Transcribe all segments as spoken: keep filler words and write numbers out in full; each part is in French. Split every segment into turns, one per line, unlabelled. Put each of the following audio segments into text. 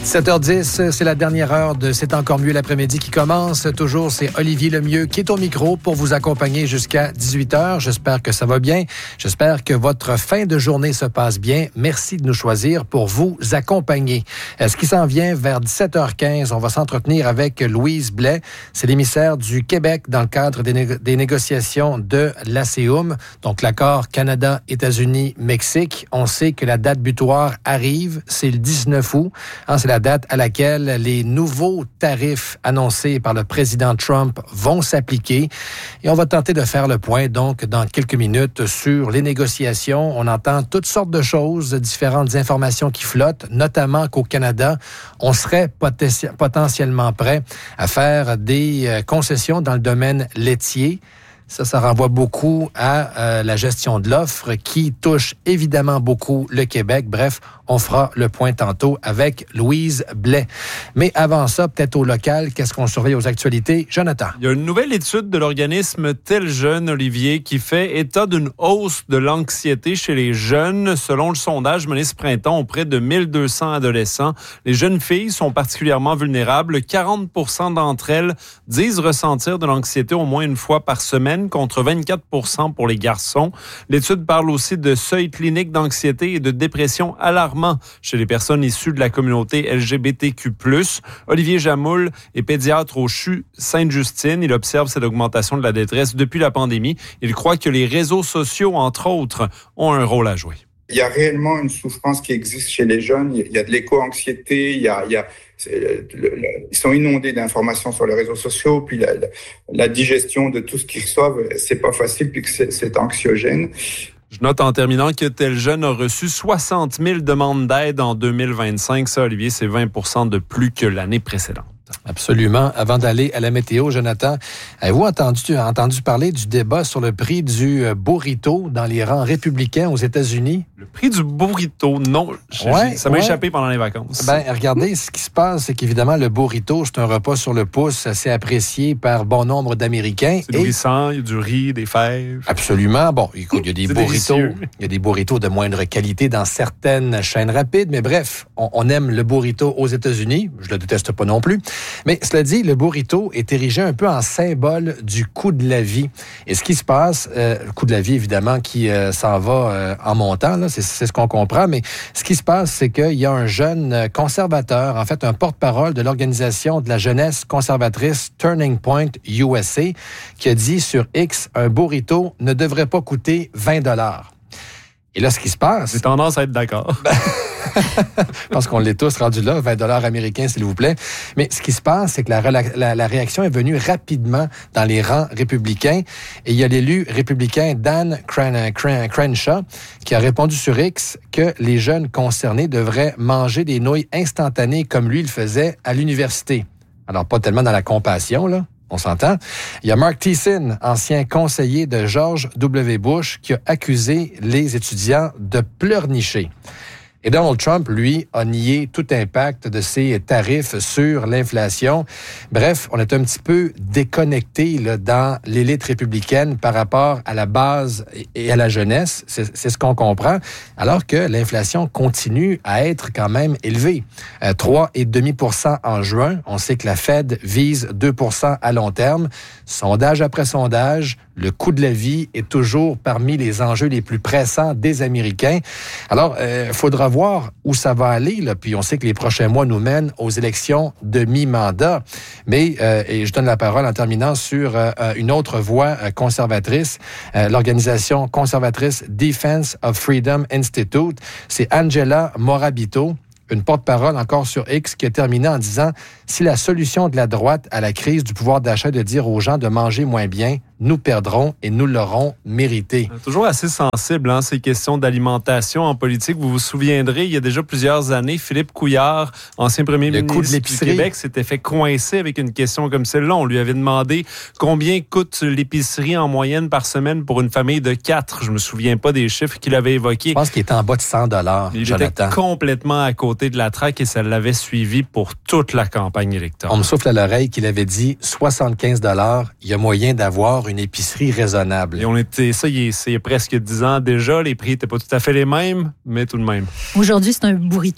sept heures dix, c'est la dernière heure de C'est encore mieux l'après-midi qui commence. Toujours, c'est Olivier Lemieux qui est au micro pour vous accompagner jusqu'à dix-huit heures. J'espère que ça va bien. J'espère que votre fin de journée se passe bien. Merci de nous choisir pour vous accompagner. Ce qui s'en vient vers dix-sept heures quinze, on va s'entretenir avec Louise Blais. C'est l'émissaire du Québec dans le cadre des, né- des négociations de l'A C E U M, donc l'accord Canada, États-Unis, Mexique. On sait que la date butoir arrive, c'est le dix-neuf août. Hein, c'est la date à laquelle les nouveaux tarifs annoncés par le président Trump vont s'appliquer. Et on va tenter de faire le point, donc, dans quelques minutes sur les négociations. On entend toutes sortes de choses, différentes informations qui flottent, notamment qu'au Canada, on serait poten- potentiellement prêt à faire des concessions dans le domaine laitier. Ça, ça renvoie beaucoup à euh, la gestion de l'offre qui touche évidemment beaucoup le Québec. Bref, on fera le point tantôt avec Louise Blais. Mais avant ça, peut-être au local, qu'est-ce qu'on surveille aux actualités? Jonathan.
Il y a une nouvelle étude de l'organisme Tel Jeune, Olivier, qui fait état d'une hausse de l'anxiété chez les jeunes. Selon le sondage mené ce printemps auprès de mille deux cents adolescents, les jeunes filles sont particulièrement vulnérables. quarante pour cent d'entre elles disent ressentir de l'anxiété au moins une fois par semaine, contre vingt-quatre pour cent pour les garçons. L'étude parle aussi de seuils cliniques d'anxiété et de dépression alarmants chez les personnes issues de la communauté L G B T Q plus. Olivier Jamoul est pédiatre au C H U Sainte-Justine. Il observe cette augmentation de la détresse depuis la pandémie. Il croit que les réseaux sociaux, entre autres, ont un rôle à jouer.
Il y a réellement une souffrance qui existe chez les jeunes. Il y a de l'éco-anxiété, il y a... Il y a Le, le, ils sont inondés d'informations sur les réseaux sociaux, puis la, la, la digestion de tout ce qu'ils reçoivent, c'est pas facile, puis que c'est, c'est anxiogène.
Je note en terminant que Tel Jeune a reçu soixante mille demandes d'aide en deux mille vingt-cinq. Ça, Olivier, c'est vingt pour cent de plus que l'année précédente.
Absolument. Avant d'aller à la météo, Jonathan, avez-vous entendu, entendu parler du débat sur le prix du burrito dans les rangs républicains aux États-Unis?
Le prix du burrito, non.
Ouais,
ça m'a
ouais.
échappé pendant les vacances.
Ben, regardez, ce qui se passe, c'est qu'évidemment, le burrito, c'est un repas sur le pouce assez apprécié par bon nombre d'Américains.
C'est nourrissant, il y a du riz, des fèves.
Absolument. Bon, écoute, il y a des
c'est
burritos,
délicieux.
il y a des burritos de moindre qualité dans certaines chaînes rapides, mais bref, on, on aime le burrito aux États-Unis. Je le déteste pas non plus. Mais cela dit, le burrito est érigé un peu en symbole du coût de la vie. Et ce qui se passe, euh, le coût de la vie, évidemment, qui euh, s'en va euh, en montant, là, c'est, c'est ce qu'on comprend, mais ce qui se passe, c'est qu'il y a un jeune conservateur, en fait, un porte-parole de l'organisation de la jeunesse conservatrice Turning Point U S A, qui a dit sur X, un burrito ne devrait pas coûter vingt dollars. Et là, ce qui se passe...
J'ai tendance à être d'accord.
Je pense qu'on l'est tous rendus là, vingt dollars américains, s'il vous plaît. Mais ce qui se passe, c'est que la, la, la réaction est venue rapidement dans les rangs républicains. Et il y a l'élu républicain Dan Cran, Cran, Crenshaw qui a répondu sur X que les jeunes concernés devraient manger des nouilles instantanées comme lui le faisait à l'université. Alors, pas tellement dans la compassion, là. On s'entend. Il y a Mark Thiessen, ancien conseiller de George W. Bush, qui a accusé les étudiants de pleurnicher. Et Donald Trump, lui, a nié tout impact de ces tarifs sur l'inflation. Bref, on est un petit peu déconnecté là, dans l'élite républicaine par rapport à la base et à la jeunesse. C'est, c'est ce qu'on comprend. Alors que l'inflation continue à être quand même élevée. Euh, trois virgule cinq pour cent en juin. On sait que la Fed vise deux pour cent à long terme. Sondage après sondage, le coût de la vie est toujours parmi les enjeux les plus pressants des Américains. Alors, il euh, faudra voir où ça va aller, là. Puis on sait que les prochains mois nous mènent aux élections de mi-mandat. Mais, euh, et je donne la parole en terminant sur euh, une autre voix euh, conservatrice, euh, l'organisation conservatrice Defense of Freedom Institute. C'est Angela Morabito, une porte-parole encore sur X qui a terminé en disant « Si la solution de la droite à la crise du pouvoir d'achat est de dire aux gens de manger moins bien, nous perdrons et nous l'auront mérité. »
Toujours assez sensible, hein, ces questions d'alimentation en politique. Vous vous souviendrez, il y a déjà plusieurs années, Philippe Couillard, ancien premier
le
ministre du Québec, s'était fait coincer avec une question comme celle-là. On lui avait demandé combien coûte l'épicerie en moyenne par semaine pour une famille de quatre. Je me souviens pas des chiffres qu'il avait évoqués.
Je pense qu'il était en bas de cent dollars,
Il
Jonathan.
était complètement à côté de la traque et ça l'avait suivi pour toute la campagne électorale.
On me souffle à l'oreille qu'il avait dit soixante-quinze dollars. Il y a moyen d'avoir une épicerie raisonnable.
Et on était, ça, il y a, c'est il y a presque dix ans déjà. Les prix n'étaient pas tout à fait les mêmes, mais tout de même.
Aujourd'hui, c'est un burrito.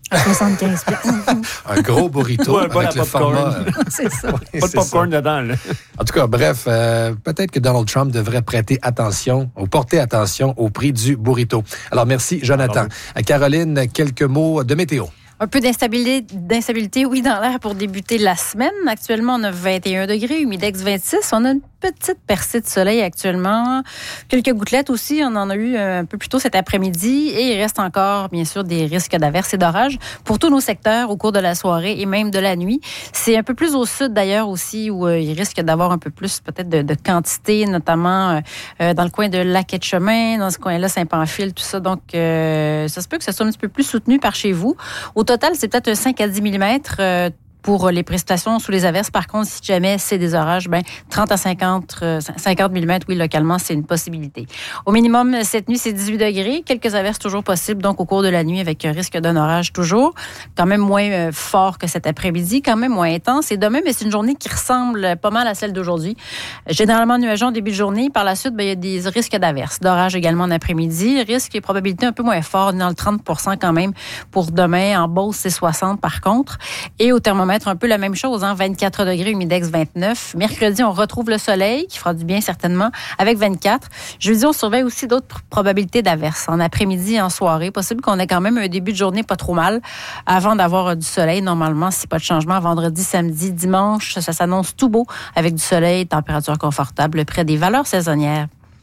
soixante-quinze
Un gros burrito
Ouais, pas
avec
la
le format.
popcorn.
C'est ça.
Oui,
Pas de
c'est
popcorn
ça.
dedans, là.
En tout cas, bref, euh, peut-être que Donald Trump devrait prêter attention ou porter attention au prix du burrito. Alors, merci, Jonathan.
Alors,
Caroline, quelques mots de météo.
Un peu d'instabilité, d'instabilité, oui, dans l'air pour débuter la semaine. Actuellement, on a vingt et un degrés, humidex vingt-six. On a une petite percée de soleil actuellement. Quelques gouttelettes aussi, on en a eu un peu plus tôt cet après-midi. Et il reste encore, bien sûr, des risques d'averses et d'orages pour tous nos secteurs au cours de la soirée et même de la nuit. C'est un peu plus au sud, d'ailleurs, aussi, où euh, il risque d'avoir un peu plus, peut-être, de, de quantité, notamment euh, dans le coin de Lac-Etchemin, dans ce coin-là, Saint-Pamphile, tout ça. Donc, euh, ça se peut que ce soit un petit peu plus soutenu par chez vous. Au total, c'est peut-être un cinq à dix millimètres euh, pour les précipitations sous les averses. Par contre, si jamais c'est des orages, ben trente à cinquante millimètres, oui, localement, c'est une possibilité. Au minimum, cette nuit, c'est dix-huit degrés. Quelques averses toujours possibles, donc au cours de la nuit, avec un risque d'un orage toujours. Quand même moins euh, fort que cet après-midi, quand même moins intense. Et demain, mais c'est une journée qui ressemble pas mal à celle d'aujourd'hui. Généralement nuageux en début de journée. Par la suite, ben, il y a des risques d'averses. D'orage également en après-midi. Risque et probabilité un peu moins fort, dans le trente pour cent quand même pour demain. En Beauce, c'est soixante par contre. Et au thermomètre, un peu la même chose, hein, vingt-quatre degrés, humidex vingt-neuf. Mercredi, on retrouve le soleil, qui fera du bien certainement, avec vingt-quatre. Jeudi, on surveille aussi d'autres probabilités d'averses. En après-midi et en soirée, possible qu'on ait quand même un début de journée pas trop mal avant d'avoir du soleil. Normalement, si pas de changement, vendredi, samedi, dimanche, ça s'annonce tout beau avec du soleil, température confortable près des valeurs saisonnières.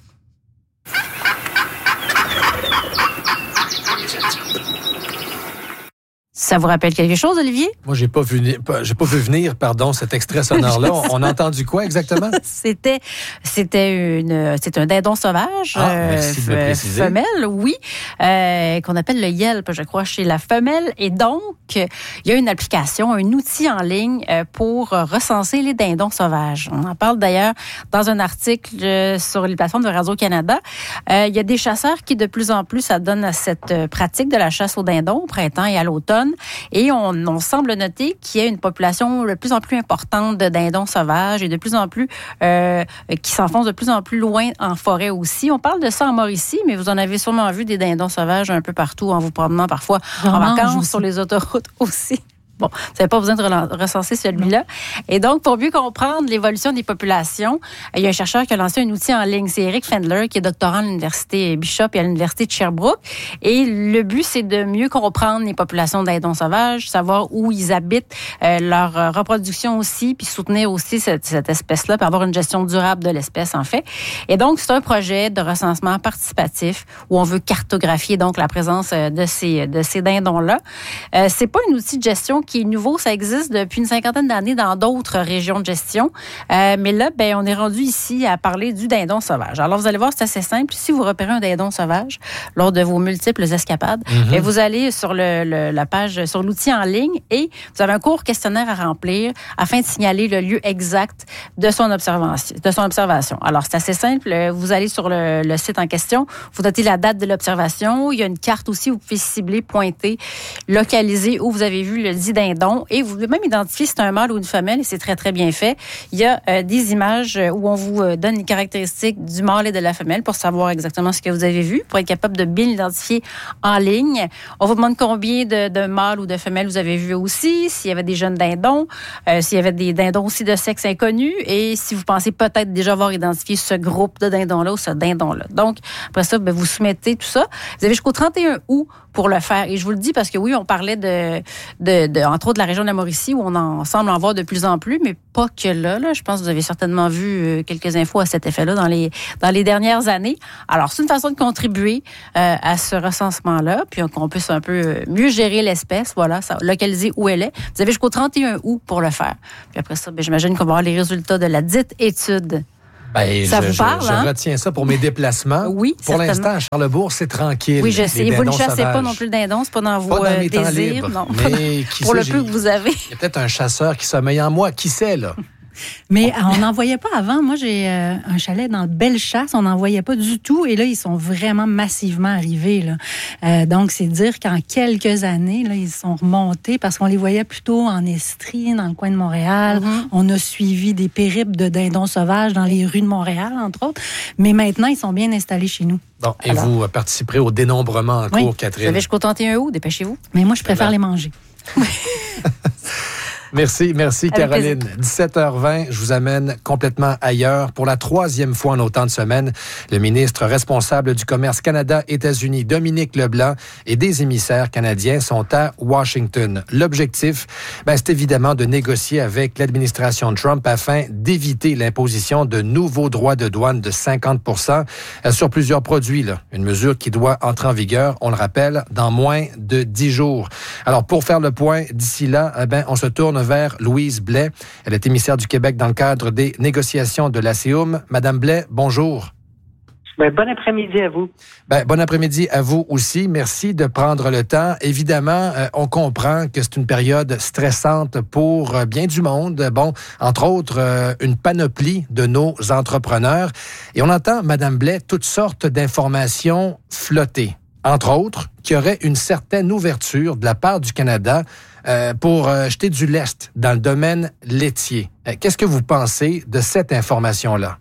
Ça vous rappelle quelque chose, Olivier?
Moi, j'ai pas vu, j'ai pas vu venir, pardon, cet extrait sonore-là. On, on a entendu quoi exactement?
C'était, c'était une, c'est un dindon sauvage,
ah, merci de me préciser.
Femelle, oui, euh, qu'on appelle le Yelp, je crois, chez la femelle. Et donc, il y a une application, un outil en ligne pour recenser les dindons sauvages. On en parle d'ailleurs dans un article sur les plateformes de Radio-Canada. Euh, il y a des chasseurs qui, de plus en plus, s'adonnent à cette pratique de la chasse aux dindons au printemps et à l'automne. Et on, on semble noter qu'il y a une population de plus en plus importante de dindons sauvages et de plus en plus euh, qui s'enfoncent de plus en plus loin en forêt aussi. On parle de ça en Mauricie, mais vous en avez sûrement vu des dindons sauvages un peu partout en vous promenant parfois J'en en vacances aussi. Sur les autoroutes aussi. Bon, vous n'avez pas besoin de recenser celui-là. Et donc, pour mieux comprendre l'évolution des populations, il y a un chercheur qui a lancé un outil en ligne. C'est Eric Fendler, qui est doctorant à l'Université Bishop et à l'Université de Sherbrooke. Et le but, c'est de mieux comprendre les populations de dindons sauvages, savoir où ils habitent, euh, leur reproduction aussi, puis soutenir aussi cette, cette espèce-là, puis avoir une gestion durable de l'espèce, en fait. Et donc, c'est un projet de recensement participatif où on veut cartographier donc la présence de ces, de ces dindons-là. Euh, c'est pas un outil de gestion qui est nouveau, ça existe depuis une cinquantaine d'années dans d'autres régions de gestion. Euh, mais là, ben, on est rendu ici à parler du dindon sauvage. Alors, vous allez voir, c'est assez simple. Si vous repérez un dindon sauvage lors de vos multiples escapades, mm-hmm. ben, vous allez sur le, le, la page, sur l'outil en ligne et vous avez un court questionnaire à remplir afin de signaler le lieu exact de son observation. De son observation. Alors, c'est assez simple. Vous allez sur le, le site en question, vous notez la date de l'observation. Il y a une carte aussi où vous pouvez cibler, pointer, localiser où vous avez vu le dit dindon et vous pouvez même identifier si c'est un mâle ou une femelle et c'est très, très bien fait. Il y a euh, des images où on vous euh, donne les caractéristiques du mâle et de la femelle pour savoir exactement ce que vous avez vu, pour être capable de bien l'identifier en ligne. On vous demande combien de, de mâles ou de femelles vous avez vu aussi, s'il y avait des jeunes dindons, euh, s'il y avait des dindons aussi de sexe inconnu et si vous pensez peut-être déjà avoir identifié ce groupe de dindons-là ou ce dindon-là. Donc, après ça, ben, vous soumettez tout ça. Vous avez jusqu'au trente et un août pour le faire. Et je vous le dis parce que oui, on parlait de, de, de entre autres, de la région de la Mauricie où on en semble en voir de plus en plus, mais pas que là. là. Je pense que vous avez certainement vu quelques infos à cet effet-là dans les, dans les dernières années. Alors, c'est une façon de contribuer euh, à ce recensement-là, puis qu'on puisse un peu mieux gérer l'espèce, voilà, ça, localiser où elle est. Vous avez jusqu'au trente et un août pour le faire. Puis après ça, ben, j'imagine qu'on va avoir les résultats de la dite étude.
Ben,
ça
je,
vous parle,
je,
hein?
je retiens ça pour mes déplacements.
Oui,
pour l'instant, à Charlesbourg, c'est tranquille.
Oui, je sais. Vous ne chassez sauvages. Pas non plus le dindon, c'est pas dans vos
pas dans mes
désirs.
Temps libres,
non.
Mais qui
pour
sait,
le peu que vous avez.
Il y a peut-être un chasseur qui sommeille en moi. Qui sait, là?
Mais on n'en voyait pas avant. Moi, j'ai euh, un chalet dans Bellechasse. On n'en voyait pas du tout. Et là, ils sont vraiment massivement arrivés. Là. Euh, donc, c'est dire qu'en quelques années, là, ils sont remontés parce qu'on les voyait plutôt en Estrie, dans le coin de Montréal. Mm-hmm. On a suivi des périples de dindons sauvages dans les rues de Montréal, entre autres. Mais maintenant, ils sont bien installés chez nous.
Bon, et Alors, vous participerez au dénombrement en
oui,
cours, Catherine.
Vous savez jusqu'au trente et un août, dépêchez-vous. Mais moi, je préfère les manger.
Merci, merci
Avec
Caroline.
plaisir.
dix-sept heures vingt, je vous amène complètement ailleurs. Pour la troisième fois en autant de semaines, le ministre responsable du commerce Canada-États-Unis, Dominique Leblanc, et des émissaires canadiens sont à Washington. L'objectif, ben, c'est évidemment de négocier avec l'administration Trump afin d'éviter l'imposition de nouveaux droits de douane de cinquante pour cent sur plusieurs produits. Là. Une mesure qui doit entrer en vigueur, on le rappelle, dans moins de dix jours. Alors, pour faire le point, d'ici là, eh ben, on se tourne vers Louise Blais. Elle est émissaire du Québec dans le cadre des négociations de l'A C E U M. Madame Blais, bonjour.
Ben, bon après-midi à vous.
Ben, bon après-midi à vous aussi. Merci de prendre le temps. Évidemment, euh, on comprend que c'est une période stressante pour euh, bien du monde. Bon, entre autres, euh, une panoplie de nos entrepreneurs. Et on entend, Madame Blais, toutes sortes d'informations flotter. Entre autres, qu'il y aurait une certaine ouverture de la part du Canada euh, pour euh, jeter du lest dans le domaine laitier. Euh, qu'est-ce que vous pensez de cette information-là?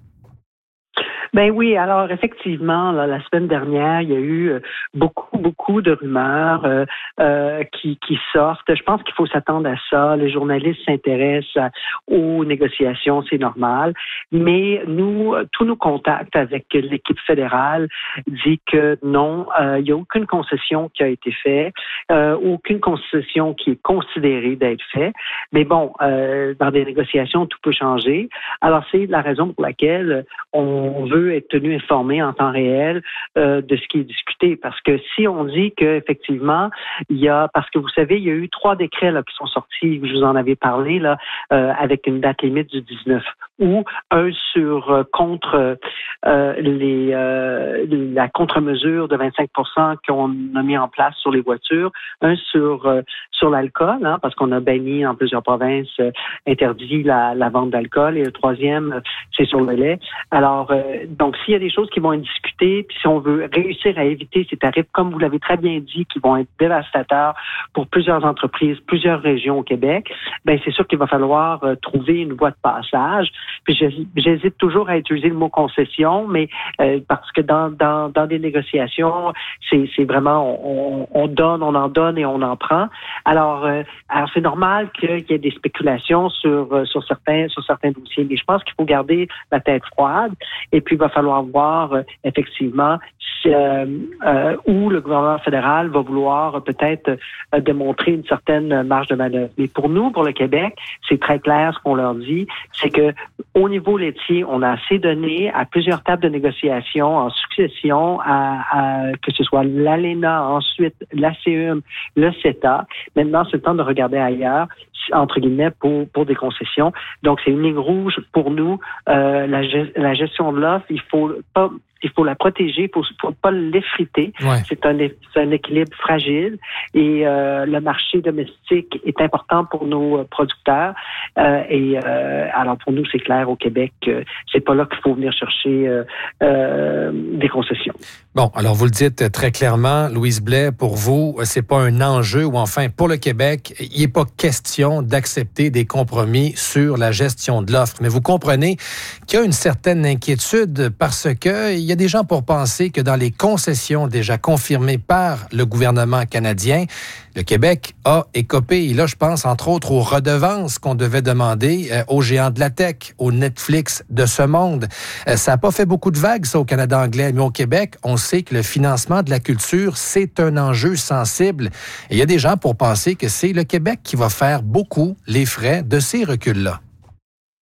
Ben oui, alors effectivement, là, la semaine dernière, il y a eu euh, beaucoup, beaucoup de rumeurs euh, euh, qui, qui sortent. Je pense qu'il faut s'attendre à ça. Les journalistes s'intéressent aux négociations, c'est normal. Mais nous, tous nos contacts avec l'équipe fédérale disent que non, euh, il n'y a aucune concession qui a été faite, euh, aucune concession qui est considérée d'être faite. Mais bon, euh, dans des négociations, tout peut changer. Alors c'est la raison pour laquelle on veut être tenu informé en temps réel euh, de ce qui est discuté. Parce que si on dit qu'effectivement, il y a, parce que vous savez, il y a eu trois décrets là, qui sont sortis, je vous en avais parlé, là, euh, avec une date limite du dix-neuf, ou un sur euh, contre euh, les euh, la contre-mesure de vingt-cinq pour cent qu'on a mis en place sur les voitures, un sur euh, sur l'alcool, hein, parce qu'on a banni en plusieurs provinces, euh, interdit la, la vente d'alcool, et le troisième, c'est sur le lait. Alors, euh, donc, s'il y a des choses qui vont être discutées, puis si on veut réussir à éviter ces tarifs, comme vous l'avez très bien dit, qui vont être dévastateurs pour plusieurs entreprises, plusieurs régions au Québec, ben c'est sûr qu'il va falloir euh, trouver une voie de passage. Puis j'hésite toujours à utiliser le mot concession, mais euh, parce que dans, dans, dans des négociations, c'est, c'est vraiment, on, on donne, on en donne et on en prend. Alors, euh, alors c'est normal qu'il y ait des spéculations sur, euh, sur, certains, sur certains dossiers, mais je pense qu'il faut garder la tête froide. Et puis, il va falloir voir, euh, effectivement, euh, euh, où le gouvernement fédéral va vouloir euh, peut-être euh, démontrer une certaine marge de manœuvre. Mais pour nous, pour le Québec, c'est très clair ce qu'on leur dit, c'est que au niveau laitier, on a assez donné à plusieurs tables de négociation en succession, à, à que ce soit l'A L E N A, ensuite l'A C E U M, le CETA. Maintenant, c'est le temps de regarder ailleurs, entre guillemets, pour, pour des concessions. Donc, c'est une ligne rouge pour nous. Euh, la, la gestion de l'offre, il faut pas... Il faut la protéger, il ne faut pas l'effriter.
Ouais.
C'est, un, c'est un équilibre fragile et euh, le marché domestique est important pour nos producteurs. Euh, et euh, alors pour nous, c'est clair au Québec, euh, c'est pas là qu'il faut venir chercher euh, euh, des concessions.
Bon, alors vous le dites très clairement, Louise Blais, pour vous, c'est pas un enjeu ou enfin pour le Québec, il n'est pas question d'accepter des compromis sur la gestion de l'offre. Mais vous comprenez qu'il y a une certaine inquiétude parce que il y a des gens pour penser que dans les concessions déjà confirmées par le gouvernement canadien, le Québec a écopé. Et là, je pense entre autres aux redevances qu'on devait demander euh, aux géants de la tech, au Netflix de ce monde. Euh, ça n'a pas fait beaucoup de vagues, ça, au Canada anglais. Mais au Québec, on sait que le financement de la culture, c'est un enjeu sensible. Et il y a des gens pour penser que c'est le Québec qui va faire beaucoup les frais de ces reculs-là.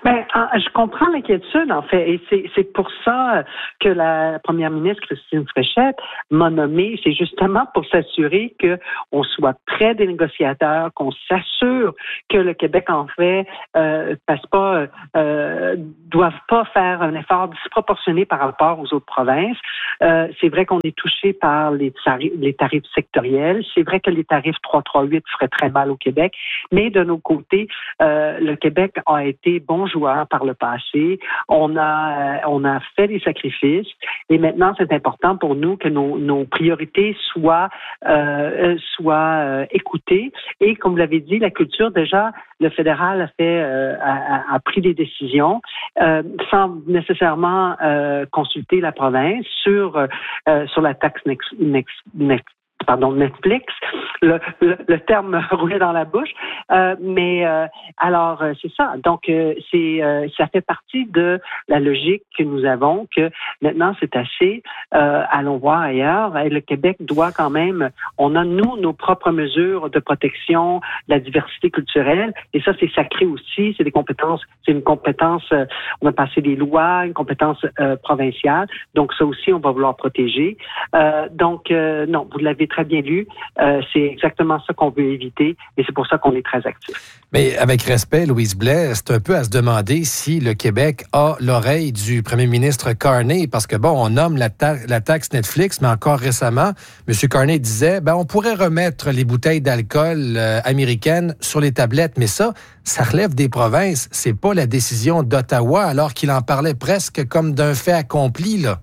Ben, je comprends l'inquiétude, en fait, et c'est, c'est pour ça que la première ministre Christine Fréchette m'a nommée. C'est justement pour s'assurer qu'on soit près des négociateurs, qu'on s'assure que le Québec, en fait, euh, passe pas, euh, doivent pas faire un effort disproportionné par rapport aux autres provinces. Euh, c'est vrai qu'on est touché par les tarifs, les tarifs sectoriels. C'est vrai que les tarifs trois cent trente-huit feraient très mal au Québec, mais de nos côtés, euh, le Québec a été bon joueur par le passé. On a, on a fait des sacrifices et maintenant, c'est important pour nous que nos, nos priorités soient, euh, soient euh, écoutées. Et comme vous l'avez dit, la culture, déjà, le fédéral a fait, euh, a, a pris des décisions euh, sans nécessairement euh, consulter la province sur, euh, sur la taxe next, next, next pardon, Netflix, le, le, le terme me roulait dans la bouche, euh, mais euh, alors euh, c'est ça. Donc euh, c'est euh, ça fait partie de la logique que nous avons que maintenant c'est assez. Euh, allons voir ailleurs. Et le Québec doit quand même. On a nous nos propres mesures de protection de la diversité culturelle et ça c'est sacré aussi. C'est des compétences. C'est une compétence. Euh, on a passé des lois, une compétence euh, provinciale. Donc ça aussi on va vouloir protéger. Euh, donc euh, non, vous l'avez très bien lu. Euh, c'est exactement ça qu'on veut éviter et c'est pour ça qu'on est très actif.
Mais avec respect, Louise Blais, c'est un peu à se demander si le Québec a l'oreille du premier ministre Carney parce que, bon, on nomme la, ta- la taxe Netflix, mais encore récemment, M. Carney disait, ben, on pourrait remettre les bouteilles d'alcool euh, américaines sur les tablettes, mais ça, ça relève des provinces. C'est pas la décision d'Ottawa, alors qu'il en parlait presque comme d'un fait accompli, là.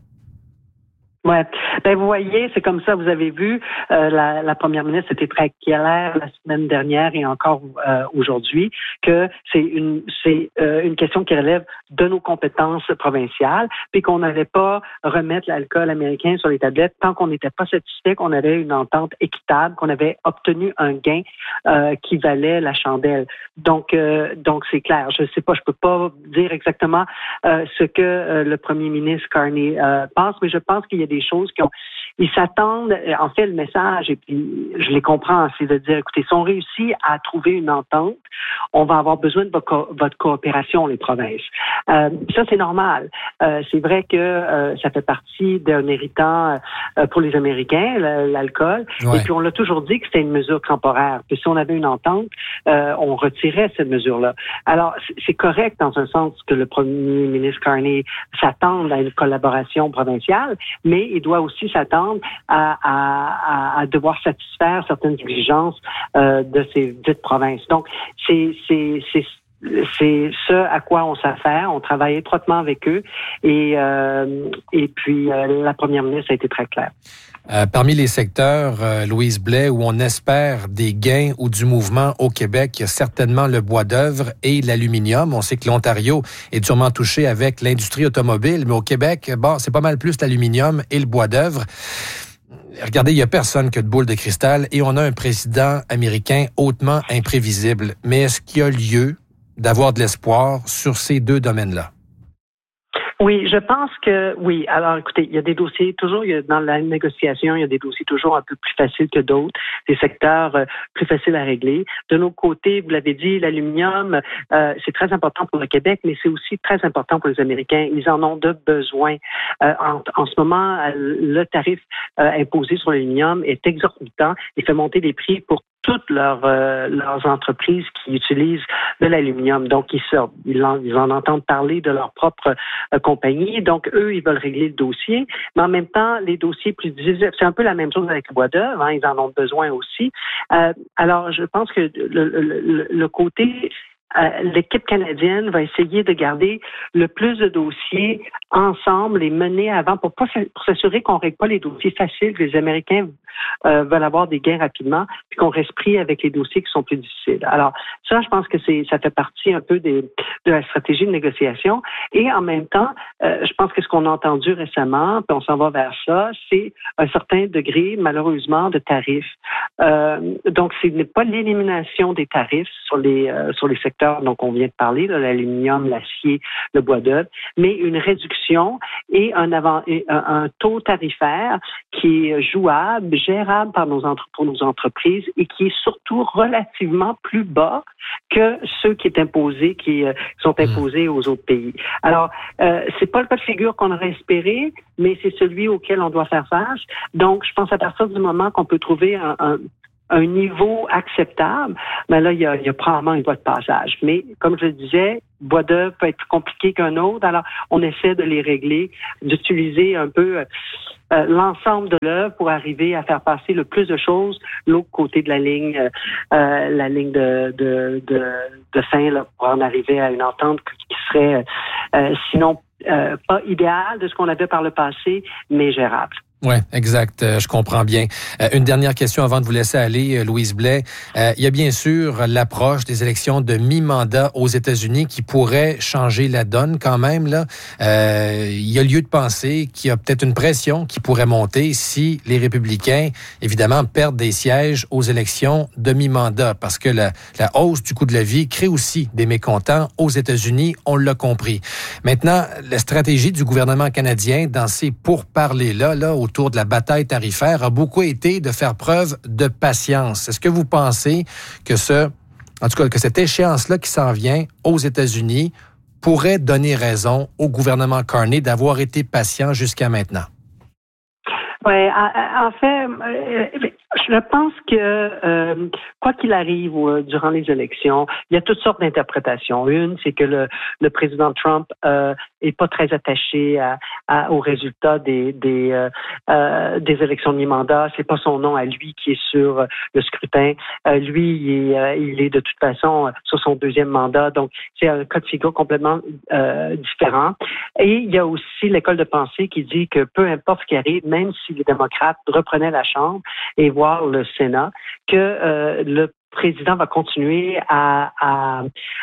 Ouais. Ben vous voyez, c'est comme ça. Vous avez vu, euh, la, la première ministre était très claire la semaine dernière et encore euh, aujourd'hui que c'est une c'est euh, une question qui relève de nos compétences provinciales, puis qu'on n'allait pas remettre l'alcool américain sur les tablettes tant qu'on n'était pas satisfait qu'on avait une entente équitable, qu'on avait obtenu un gain euh, qui valait la chandelle. Donc euh, donc c'est clair. Je sais pas, je peux pas dire exactement euh, ce que euh, le premier ministre Carney euh, pense, mais je pense qu'il y a des choses qui ont ils s'attendent, en fait, le message, et puis je les comprends, c'est de dire, écoutez, si on réussit à trouver une entente, on va avoir besoin de votre, co- votre coopération, les provinces. Euh, ça, c'est normal. Euh, c'est vrai que euh, ça fait partie d'un irritant euh, pour les Américains, l'alcool, ouais. Et puis on l'a toujours dit que c'était une mesure temporaire. Puis si on avait une entente, euh, on retirait cette mesure-là. Alors, c'est correct dans un sens que le premier ministre Carney s'attende à une collaboration provinciale, mais il doit aussi s'attendre À, à, à devoir satisfaire certaines exigences euh, de ces dites provinces. Donc, c'est, c'est, c'est, c'est ce à quoi on s'affaire. On travaille étroitement avec eux et, euh, et puis euh, la première ministre a été très claire.
Euh, parmi les secteurs, euh, Louise Blais, où on espère des gains ou du mouvement au Québec, il y a certainement le bois d'œuvre et l'aluminium. On sait que l'Ontario est durement touché avec l'industrie automobile, mais au Québec, bon, c'est pas mal plus l'aluminium et le bois d'œuvre. Regardez, il n'y a personne qui a de boule de cristal et on a un président américain hautement imprévisible. Mais est-ce qu'il y a lieu d'avoir de l'espoir sur ces deux domaines-là?
Oui, je pense que oui. Alors, écoutez, il y a des dossiers toujours, il y a, dans la négociation, il y a des dossiers toujours un peu plus faciles que d'autres, des secteurs euh, plus faciles à régler. De nos côtés, vous l'avez dit, l'aluminium, euh, c'est très important pour le Québec, mais c'est aussi très important pour les Américains. Ils en ont de besoin. Euh, en, en ce moment, le tarif euh, imposé sur l'aluminium est exorbitant et fait monter les prix pour toutes leurs, euh, leurs entreprises qui utilisent de l'aluminium. Donc, ils, sortent, ils, en, ils en entendent parler de leur propre euh, compagnie. Donc, eux, ils veulent régler le dossier. Mais en même temps, les dossiers plus difficiles, c'est un peu la même chose avec le bois d'œuvre. Hein, ils en ont besoin aussi. Euh, alors, je pense que le, le, le côté... Euh, l'équipe canadienne va essayer de garder le plus de dossiers ensemble et mener avant pour, pas, pour s'assurer qu'on ne règle pas les dossiers faciles, que les Américains euh, veulent avoir des gains rapidement, puis qu'on reste pris avec les dossiers qui sont plus difficiles. Alors, ça, je pense que c'est ça fait partie un peu des, de la stratégie de négociation. Et en même temps, euh, je pense que ce qu'on a entendu récemment, puis on s'en va vers ça, c'est un certain degré, malheureusement, de tarifs. Euh, donc, ce n'est pas l'élimination des tarifs sur les, euh, sur les secteurs donc on vient de parler, là, l'aluminium, l'acier, le bois d'œuvre, mais une réduction et un, avant, et un, un taux tarifaire qui est jouable, gérable par nos entre, pour nos entreprises et qui est surtout relativement plus bas que ceux qui est imposés, qui euh, sont imposés aux autres pays. Alors, euh, c'est pas le cas de figure qu'on aurait espéré, mais c'est celui auquel on doit faire face. Donc, je pense à partir du moment qu'on peut trouver un, un un niveau acceptable, mais là, il y a, il y a probablement une voie de passage. Mais, comme je le disais, bois d'œuvre peut être plus compliqué qu'un autre, alors on essaie de les régler, d'utiliser un peu euh, l'ensemble de l'œuvre pour arriver à faire passer le plus de choses l'autre côté de la ligne, euh, la ligne de, de, de, de fin, là, pour en arriver à une entente qui serait, euh, sinon, euh, pas idéale de ce qu'on avait par le passé, mais gérable.
Oui, exact. Euh, je comprends bien. Euh, une dernière question avant de vous laisser aller, euh, Louise Blais. Euh, il y a bien sûr l'approche des élections de mi-mandat aux États-Unis qui pourrait changer la donne quand même. Là, euh, il y a lieu de penser qu'il y a peut-être une pression qui pourrait monter si les républicains, évidemment, perdent des sièges aux élections de mi-mandat parce que la, la hausse du coût de la vie crée aussi des mécontents aux États-Unis, on l'a compris. Maintenant, la stratégie du gouvernement canadien dans ces pourparlers-là, là, au autour de la bataille tarifaire a beaucoup été de faire preuve de patience. Est-ce que vous pensez que ce, en tout cas, que cette échéance-là qui s'en vient aux États-Unis pourrait donner raison au gouvernement Carney d'avoir été patient jusqu'à maintenant?
Oui, en fait, je pense que euh, quoi qu'il arrive euh, durant les élections, il y a toutes sortes d'interprétations. Une, c'est que le, le président Trump euh, est pas très attaché à, à, aux résultats des des, euh, euh, des élections de mi-mandat. C'est pas son nom à lui qui est sur le scrutin. Euh, lui, il est, euh, il est de toute façon sur son deuxième mandat, donc c'est un cas de figure complètement euh, différent. Et il y a aussi l'école de pensée qui dit que peu importe ce qui arrive, même si les démocrates reprenaient la Chambre et voire le Sénat, que euh, le président va continuer à, à,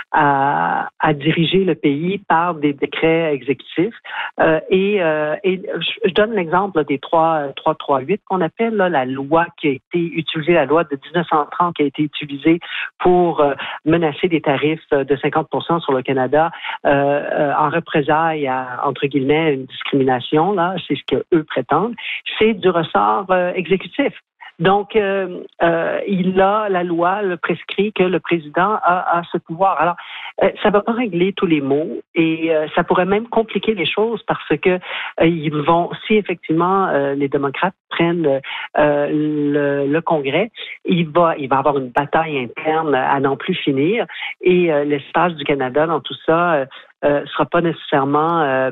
à, à diriger le pays par des décrets exécutifs. Euh, et, euh, et je donne l'exemple des trois cent trente-huit qu'on appelle là, la loi qui a été utilisée, la loi de dix-neuf cent trente qui a été utilisée pour euh, menacer des tarifs de cinquante pour cent sur le Canada euh, euh, en représailles à, entre guillemets, une discrimination. Là, c'est ce qu'eux prétendent. C'est du ressort euh, exécutif. Donc, euh, euh, il a, la loi le prescrit que le président a, a ce pouvoir. Alors, euh, ça ne va pas régler tous les maux et euh, ça pourrait même compliquer les choses parce que euh, ils vont, si effectivement euh, les démocrates prennent euh, le, le Congrès, il va, il va avoir une bataille interne à n'en plus finir et euh, l'espace du Canada dans tout ça. Euh, Euh, sera pas nécessairement euh,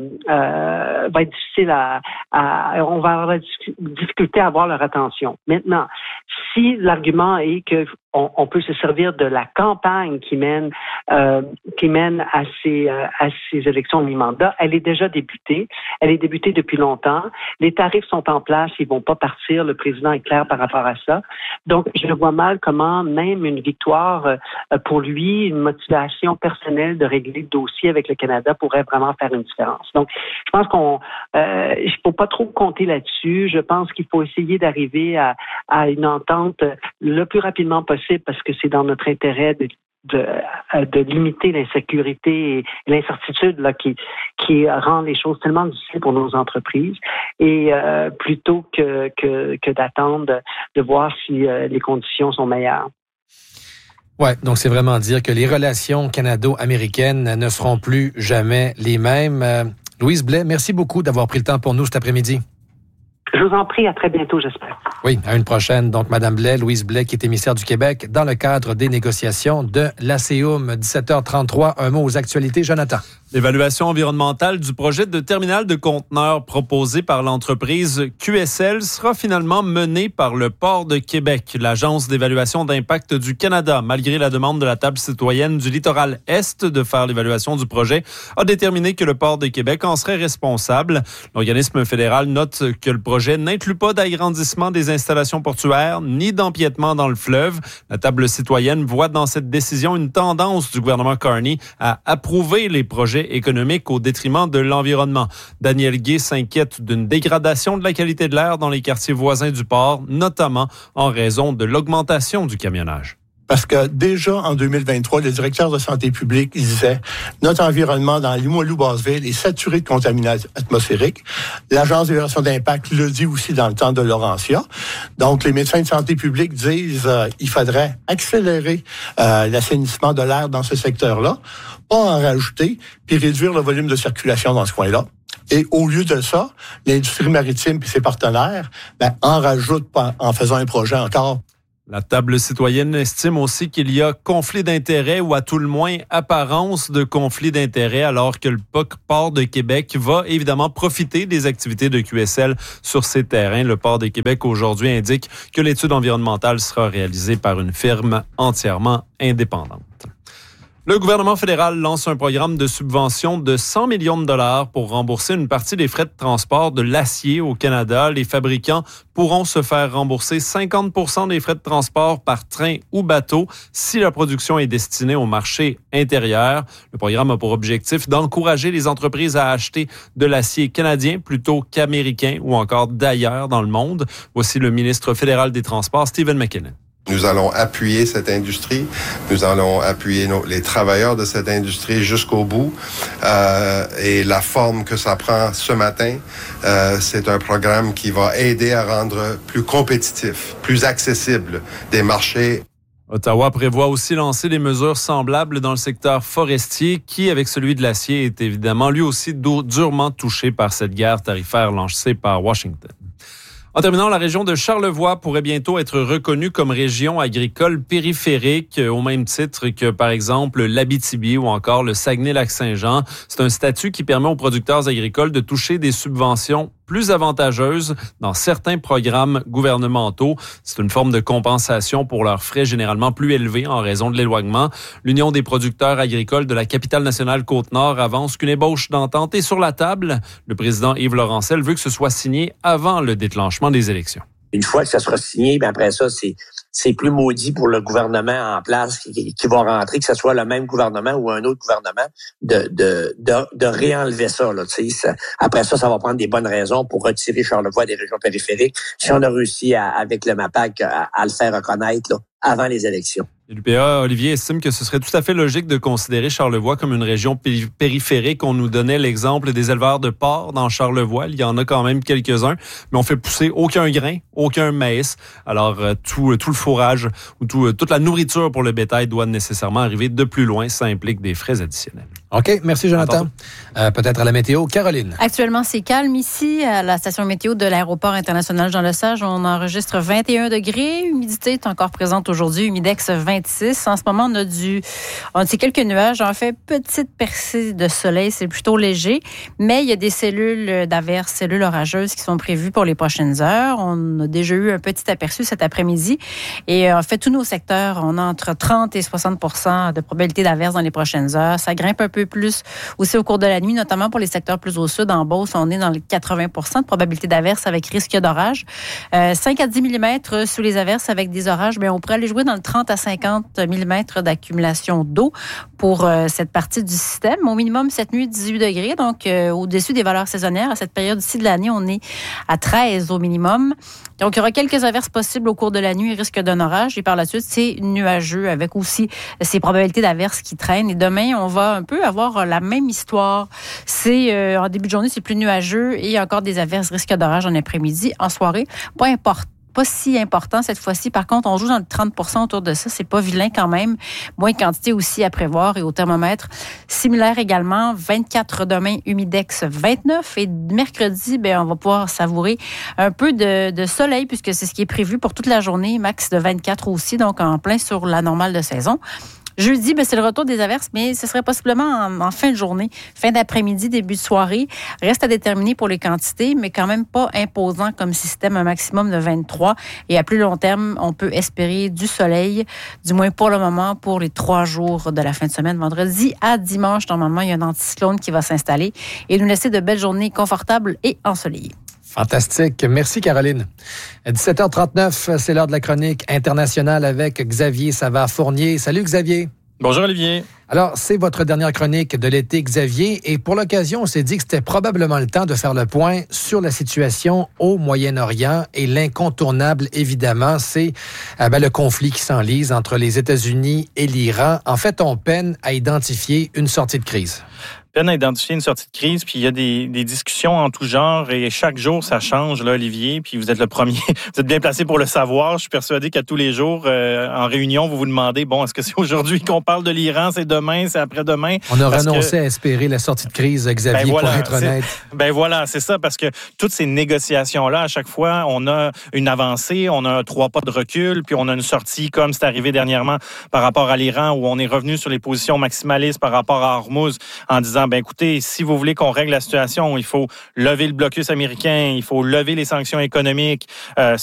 euh, va être difficile à, à on va avoir des difficultés à avoir leur attention. Maintenant, si l'argument est que on, on peut se servir de la campagne qui mène euh, qui mène à ces euh, à ces élections de mi-mandat, elle est déjà débutée. Elle est débutée depuis longtemps. Les tarifs sont en place, ils vont pas partir. Le président est clair par rapport à ça. Donc, je vois mal comment même une victoire euh, pour lui, une motivation personnelle de régler le dossier avec le Canada pourrait vraiment faire une différence. Donc, je pense qu'on, euh, il faut pas trop compter là-dessus. Je pense qu'il faut essayer d'arriver à, à une entente le plus rapidement possible parce que c'est dans notre intérêt de de, de limiter l'insécurité et l'incertitude là qui qui rend les choses tellement difficiles pour nos entreprises et euh, plutôt que que que d'attendre de, de voir si euh, les conditions sont meilleures.
Ouais, donc c'est vraiment dire que les relations canado-américaines ne seront plus jamais les mêmes. Euh, Louise Blais, merci beaucoup d'avoir pris le temps pour nous cet après-midi.
Je vous en prie, à très bientôt, j'espère.
Oui, à une prochaine. Donc, Madame Blais, Louise Blais, qui est émissaire du Québec dans le cadre des négociations de l'A C O M. dix-sept heures trente-trois, un mot aux actualités. Jonathan.
L'évaluation environnementale du projet de terminal de conteneurs proposé par l'entreprise Q S L sera finalement menée par le Port de Québec. L'Agence d'évaluation d'impact du Canada, malgré la demande de la table citoyenne du littoral Est de faire l'évaluation du projet, a déterminé que le Port de Québec en serait responsable. L'organisme fédéral note que le projet n'inclut pas d'agrandissement des installations portuaires ni d'empiètement dans le fleuve. La table citoyenne voit dans cette décision une tendance du gouvernement Carney à approuver les projets économiques au détriment de l'environnement. Daniel Gay s'inquiète d'une dégradation de la qualité de l'air dans les quartiers voisins du port, notamment en raison de l'augmentation du camionnage.
Parce que déjà, en deux mille vingt-trois, le directeur de santé publique disait « Notre environnement dans Limoilou-Basseville est saturé de contamination atmosphérique. » L'Agence d'évaluation d'impact le dit aussi dans le temps de Laurentia. Donc, les médecins de santé publique disent euh, il faudrait accélérer euh, l'assainissement de l'air dans ce secteur-là, pas en rajouter, puis réduire le volume de circulation dans ce coin-là. Et au lieu de ça, l'industrie maritime puis ses partenaires ben, en rajoutent en faisant un projet encore.
La table citoyenne estime aussi qu'il y a conflit d'intérêts ou à tout le moins apparence de conflit d'intérêts alors que le P O C Port de Québec va évidemment profiter des activités de Q S L sur ces terrains. Le Port de Québec aujourd'hui indique que l'étude environnementale sera réalisée par une firme entièrement indépendante. Le gouvernement fédéral lance un programme de subvention de cent millions de dollars pour rembourser une partie des frais de transport de l'acier au Canada. Les fabricants pourront se faire rembourser cinquante pour cent des frais de transport par train ou bateau si la production est destinée au marché intérieur. Le programme a pour objectif d'encourager les entreprises à acheter de l'acier canadien plutôt qu'américain ou encore d'ailleurs dans le monde. Voici le ministre fédéral des Transports, Stephen McKinnon.
Nous allons appuyer cette industrie. Nous allons appuyer nos, les travailleurs de cette industrie jusqu'au bout. Euh, et la forme que ça prend ce matin, euh, c'est un programme qui va aider à rendre plus compétitif, plus accessible des marchés.
Ottawa prévoit aussi lancer des mesures semblables dans le secteur forestier qui, avec celui de l'acier, est évidemment lui aussi durement touché par cette guerre tarifaire lancée par Washington. En terminant, la région de Charlevoix pourrait bientôt être reconnue comme région agricole périphérique, au même titre que, par exemple, l'Abitibi ou encore le Saguenay-Lac-Saint-Jean. C'est un statut qui permet aux producteurs agricoles de toucher des subventions plus avantageuses dans certains programmes gouvernementaux. C'est une forme de compensation pour leurs frais généralement plus élevés en raison de l'éloignement. L'Union des producteurs agricoles de la capitale nationale Côte-Nord avance qu'une ébauche d'entente est sur la table. Le président Yves Laurentiel veut que ce soit signé avant le déclenchement des élections.
Une fois que ça sera signé, bien après ça, c'est c'est plus maudit pour le gouvernement en place qui, qui va rentrer, que ce soit le même gouvernement ou un autre gouvernement, de de de, de réenlever ça. Là, ça, après ça, ça va prendre des bonnes raisons pour retirer Charlevoix des régions périphériques. Si on a réussi à, avec le MAPAC à, à le faire reconnaître là, avant les élections.
L'U P A, Olivier, estime que ce serait tout à fait logique de considérer Charlevoix comme une région périphérique. On nous donnait l'exemple des éleveurs de porcs dans Charlevoix. Il y en a quand même quelques-uns, mais on fait pousser aucun grain, aucun maïs. Alors, euh, tout, tout le fourrage ou tout, toute la nourriture pour le bétail doit nécessairement arriver de plus loin. Ça implique des frais additionnels.
OK, merci Jonathan. Euh, peut-être à la météo. Caroline.
Actuellement, c'est calme ici à la station météo de l'aéroport international Jean-Lesage. On enregistre vingt et un degrés. Humidité est encore présente aujourd'hui. Humidex vingt-six. En ce moment, on a du, on a quelques nuages. En fait, petite percée de soleil. C'est plutôt léger. Mais il y a des cellules d'averses, cellules orageuses qui sont prévues pour les prochaines heures. On a déjà eu un petit aperçu cet après-midi. Et en fait, tous nos secteurs, on a entre trente et soixante pour cent de probabilité d'averses dans les prochaines heures. Ça grimpe un peu plus aussi au cours de la nuit, notamment pour les secteurs plus au sud. En Beauce, on est dans les quatre-vingts pour cent de probabilité d'averse avec risque d'orage. Euh, cinq à dix millimètres sous les averses avec des orages, mais on pourrait aller jouer dans le trente à cinquante millimètres d'accumulation d'eau pour euh, cette partie du système. Au minimum, cette nuit, dix-huit degrés, donc euh, au-dessus des valeurs saisonnières. À cette période-ci de l'année, on est à treize au minimum. Donc, il y aura quelques averses possibles au cours de la nuit, risque d'un orage. Et par la suite, c'est nuageux avec aussi ces probabilités d'averses qui traînent. Et demain, on va un peu avoir la même histoire. C'est euh, en début de journée, c'est plus nuageux et encore des averses, risque d'orage en après-midi. En soirée, pas important. Pas si important cette fois-ci. Par contre, on joue dans le trente pour cent autour de ça. C'est pas vilain quand même. Moins de quantité aussi à prévoir et au thermomètre. Similaire également. vingt-quatre demain, humidex vingt-neuf. Et mercredi, ben, on va pouvoir savourer un peu de, de soleil puisque c'est ce qui est prévu pour toute la journée. Max de vingt-quatre aussi, donc en plein sur la normale de saison. Jeudi, ben, c'est le retour des averses, mais ce serait possiblement en, en fin de journée, fin d'après-midi, début de soirée. Reste à déterminer pour les quantités, mais quand même pas imposant comme système, un maximum de vingt-trois. Et à plus long terme, on peut espérer du soleil, du moins pour le moment, pour les trois jours de la fin de semaine. Vendredi à dimanche, normalement, il y a un anticyclone qui va s'installer et nous laisser de belles journées confortables et ensoleillées.
Fantastique. Merci, Caroline. À dix-sept heures trente-neuf, c'est l'heure de la chronique internationale avec Xavier Savard-Fournier. Salut, Xavier.
Bonjour Olivier.
Alors, c'est votre dernière chronique de l'été, Xavier, et pour l'occasion, on s'est dit que c'était probablement le temps de faire le point sur la situation au Moyen-Orient et l'incontournable, évidemment, c'est euh, ben, le conflit qui s'enlise entre les États-Unis et l'Iran. En fait, on peine à identifier une sortie de crise.
Peine à identifier une sortie de crise, puis il y a des, des discussions en tout genre et chaque jour ça change, là, Olivier, puis vous êtes le premier, vous êtes bien placé pour le savoir. Je suis persuadé qu'à tous les jours, euh, en réunion, vous vous demandez, bon, est-ce que c'est aujourd'hui qu'on parle de l'Iran, c'est demain, c'est après-demain?
On a
parce
renoncé
que...
à espérer la sortie de crise, Xavier, ben voilà, pour être honnête.
Ben voilà, c'est ça, parce que toutes ces négociations-là, à chaque fois, on a une avancée, on a trois pas de recul, puis on a une sortie, comme c'est arrivé dernièrement par rapport à l'Iran, où on est revenu sur les positions maximalistes par rapport à Hormuz, en disant, ben écoutez, si vous voulez qu'on règle la situation, il faut lever le blocus américain, il faut lever les sanctions économiques, euh,